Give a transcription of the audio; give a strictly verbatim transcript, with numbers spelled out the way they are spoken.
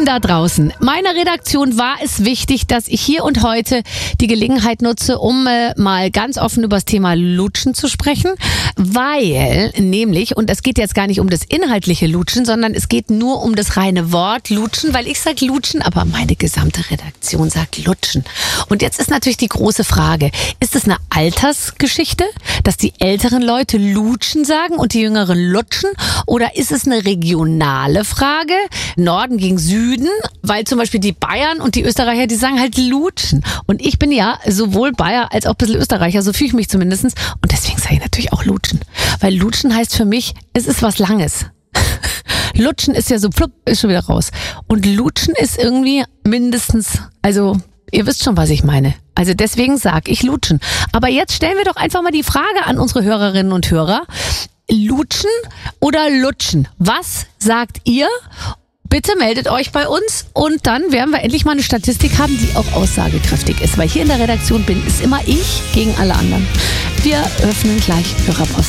Lieben da draußen, meiner Redaktion war es wichtig, dass ich hier und heute die Gelegenheit nutze, um äh, mal ganz offen über das Thema Lutschen zu sprechen, weil nämlich, und es geht jetzt gar nicht um das inhaltliche Lutschen, sondern es geht nur um das reine Wort Lutschen, weil ich sage Lutschen, aber meine gesamte Redaktion sagt Lutschen. Und jetzt ist natürlich die große Frage, ist es eine Altersgeschichte, dass die älteren Leute Lutschen sagen und die jüngeren lutschen, oder ist es eine regionale Frage, Norden gegen Süden, weil zum Beispiel die Bayern und die Österreicher, die sagen halt Lutschen. Und ich bin ja sowohl Bayer als auch ein bisschen Österreicher, so fühle ich mich zumindest. Und deswegen sage ich natürlich auch Lutschen. Weil Lutschen heißt für mich, es ist was Langes. Lutschen ist ja so, flupp, ist schon wieder raus. Und Lutschen ist irgendwie mindestens, also ihr wisst schon, was ich meine. Also deswegen sage ich Lutschen. Aber jetzt stellen wir doch einfach mal die Frage an unsere Hörerinnen und Hörer. Lutschen oder Lutschen? Was sagt ihr? Bitte meldet euch bei uns und dann werden wir endlich mal eine Statistik haben, die auch aussagekräftig ist. Weil hier in der Redaktion bin, ist immer ich gegen alle anderen. Wir öffnen gleich Hörerpost.